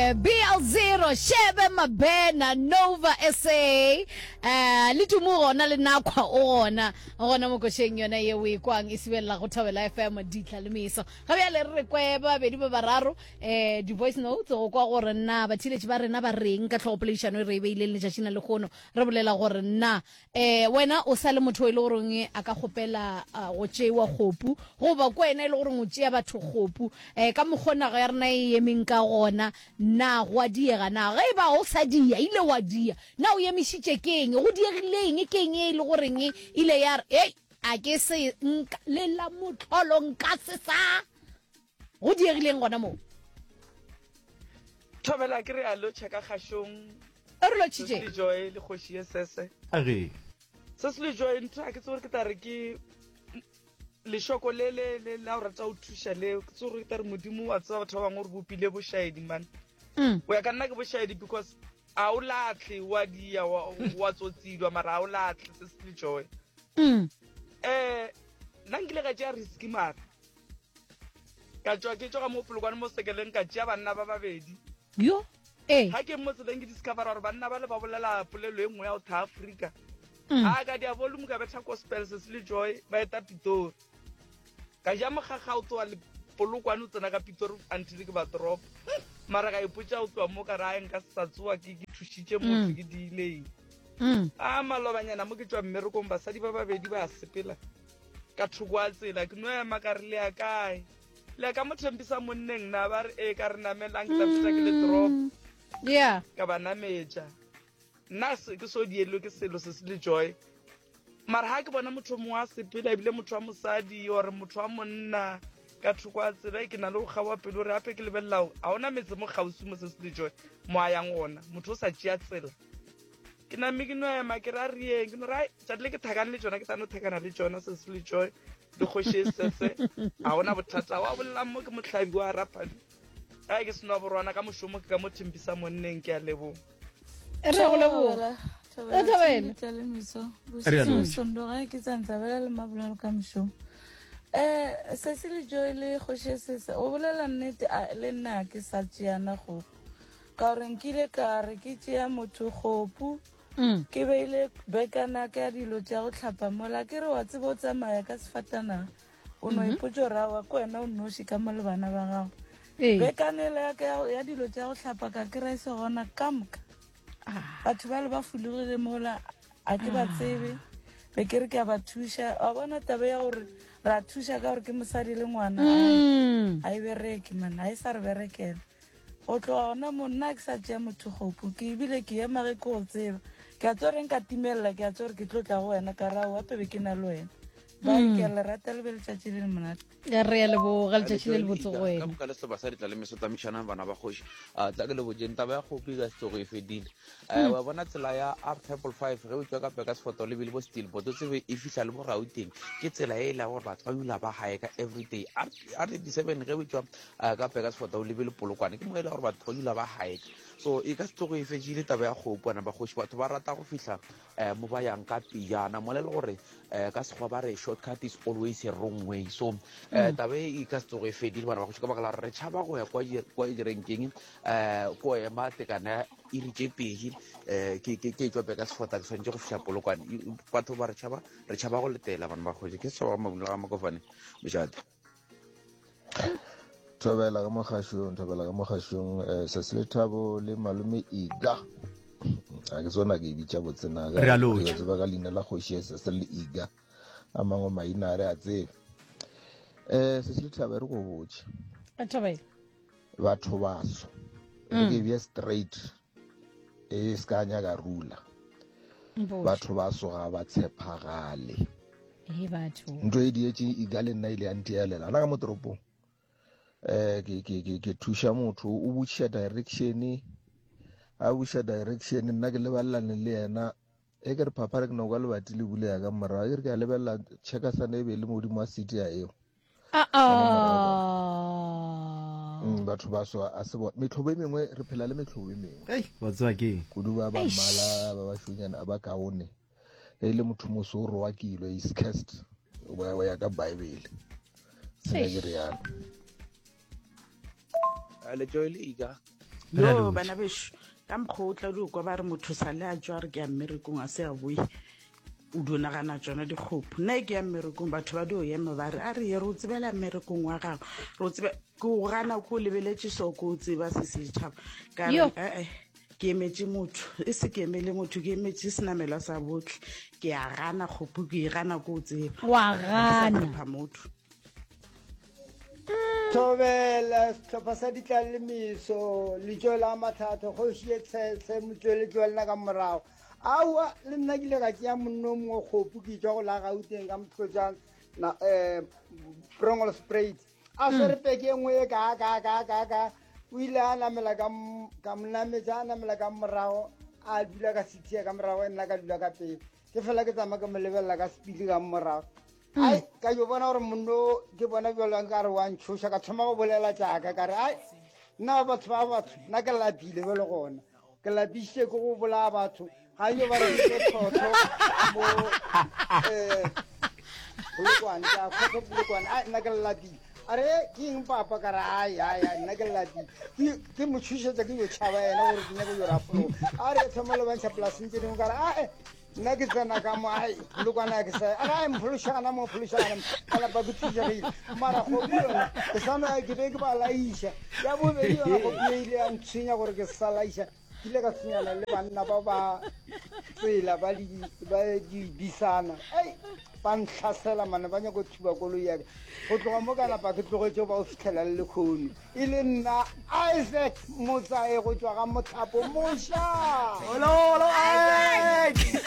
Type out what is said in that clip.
BL0 Shebe Mabena Nova SA le tumo gona le nakwa ona gona mo kosheng yona ye we kwang isibela go Thobela FM ditla le miso ga bya le re kweba be di ba bararo di voice notes go kwa gore nna ba thile ba rena ba reng ka tlhopolešano re be ile le tšatšina le gono re bolela gore nna wena o sa le motho ile gore nge aka gopela go tšewa gopu go ba kwena ile gore mo tšea batho gopu ka mogona ga rena e yemeng ka gona na go diega na ga ba o sa dia ile wa dia na o yemišitše keng go diegileng keng e le goreng ile ya a ke se le la motlholong ka se sa go diegileng gona mo Thobela ke re a lo cheka kgashong re lo tšitše joy le khoshi sese age se se le joy ntwa ke tsore ke tare ke le shoko le la rata o thusha le ke tsore ke tare modimo wa tsa batho ba bangwe re bopile bo shaedi man o ya ka nna ke bo shaedi because a o latle wa dia wa tsotsidwa mara a o latle se se le joy nna nkile ka tšea risky mara ka tswa ke tswa mo polokwane mo sekeleng ka tšea banna ba babedi yo ha ke mo tseleng ke discover gore banna ba le ba bolela polelo e nngwe ya o tha Africa a ka dia volume ka betha gospel se le joy ba eta Pitori ka ja mogaga o tswa le polokwane o tsena ka Pitori until ke ba drop mara ka ipotsa o tswa mo ka ra enka sa tsoa ke thušitše motho ke dileng a malobanyana mo ke tswa mmerekong basadi ba babedi ba sepela ka thoko a tsela ke no ema ka re le ya kae le ka mo thempisa monneng na ba re ka re namelang tla feta ke le drop yeah ka ba nametša nna se ke so dielo ke selo se se le joy mara ha ke bona motho mo a sepela ebile motho wa mosadi or motho wa monna ka thoko a tsela ke na le go gawa pelo re ape ke lebelelago a ona metse mo gausi mo se se le joy mo a yang ona motho o sa tšea tsela ke na mme ke no ema ke ra rieng ke no ra tšatle ke thakane le tsona ke tla no thakana le tsona se se le joy le khoše sese a ona bothata wa bolela mo ke mohlabi wa rapadi a ke seno borwana ka mošomo ke ka mo thempisa monneng ke a leboga re go leboga sondoga ke tsantsabela le mabolelo ka mošomo se se le joy le khoše sese o bolela nnete le nna ke sa tšeana go ka gore nkile ka re ke tšea motho gopu ke beile bekana ka dilo tša go tlhapa mola ke re wa tsebo o tsamaya ka sefatana o no ipotso rawa ko wena o noši ka mo le bana ba gago bekanele ya dilo tša go tlhapa ka kry se gona ka moka batho ba le ba fulugile mola a ke ba tsebe be ke re ke a ba thuša a bona tabe ya gore ra thuša ka gore ke mosadi le ngwana a e bereke man a e sa re berekela o tloga gona monna ke sa tšea motho gopo ke ebile ke ema ge ke go tseba ke a tsoreng ka timelela ke a tsore ke tlotla go wena ka rao ape be ke na le wena ba ke a le rata le be letšatši le le monate ya re ya leboga letšatši le le botse go ka wena moka le seba sa ditla le meso tamišanang bana ba kgoši tla ke le bojeng taba ya kgopi ka setsogo e fedile wa bona tsela ya up triple 5 ge o tswa ka peka sefoto le bile bo steel bot o tsebe e fihla le mo gauteng ke tsela e la gore batho ba dula ba gae ka everyday r87 ge o tswa ka peka sefoto le bile polokwane ke mo e le gore batho ba dula ba gae so e ka setsogo e fedile taba ya kgopana ba kgoši batho ba rata go fihla mo ba yang ka pijana mo le le gore ka sekgwa ba re shortcut is always a wrong way so taba e ka setsogo e fedile bana ba kgoši ka baka la re tšhaba go ya kwa direnkeng ko ema tekana e re tše pedi ke tswa peka sefota ke tshwanetse go fiša polokwane batho ba re tšhaba go letela bana ba kgoši ke setšhaba mabulela ga makofane mošate Thobela ka mogašong se se le Thabo le malome Iga a ke tsona ke bitša botsena Re a lotšha. ke tseba ka leina la kgoši se se le Iga a mangwe maina a re a tsebe se se le Thabo re go botse Thobela batho baso re ke bia straight e se ka nyaka rula batho baso ga ba tshepagale batho ntho e dietše Iga le nna ile a nteelela ana ka mo toropong ke thuša motho o botšiša direction nna ke lebelelane le yena e ke re papa re ke no kwa lebati le bulega ka morago ke re ke a lebelela checkasane e be le modimo wa city ya eo batho ba so a se metlhobo e mengwe re phela le metlhobo e mengwe wa tswa ke kudu ba mmala ba bašonyana a ba kaone e le motho moso o re wa kilo is cast o ya ka bible se ke re yana le joy le Iga yo bana besho ka mokgwa o tla di kwa ba re motho sa le a jwa re ke ya mmerekong a se a boe o donagana tsona dikgopo nna ke ya mmerekong batho ba di o ema ba re a re ye re o tsebela mmerekong wa gago re o tsebe ke o gana ko o lebeletse so ko o tseba se setšhaba ka re ke emetse motho e se ke emele motho ke emetse senamelwa sa botlhe ke a gana kgopo ke e gana ko o tseba wa gana motho Tobela setlhopha sa ditlalemiso letso la mathata go šie tshetse motsweletso le ka morago aua le nna ke ile ka tšea monno mongwe kgopo ke tswa go la gauteng ka motlotsang brongol sprate a swere peke nngwe e ka o ile a namela ka monametsa a namela ka morago a dula ka setia ka morago e nna ka dula ka pele ke fela ke tsamaya ke mo lebelela ka speedi ka morago ai ka yo bona gore monno ke bona bjalo ka re wa ntshoša ka thoma go bolela jaaka ka re ai nna batho ba batho nna ke lapile bele gona ke lapisitse ke go bolaya batho ga yo ba re tlhotho mo bolokwane ka kgotho bolokwane ai nna ke lapile a re ke eng papa ka re ai nna ke lapile ke mo thušetša ke yo tšhaba ena gore ke nyake yo rafolo a re thoma le bantšha polaseng tse dingwe ka re ai nna ke tsena ka mo ai bolokwana ke sa a ga mphološana mo phološana ka lapa ke thusegile mara gopi yona ke sana ke be ke ba laiša ya bobedi yona gopi e ile ya ntshwenya gore ke sa laiša ke ile ka tshwenyana le banna ba ba tsela ba di bisana ai ba ntlhasela mane ba nyako thuba koloi yaka go tloga mo ka lapa ke tlogetse ba o fitlhela le lekgono e le nna Isaac motsae go tswa ga mothapo moša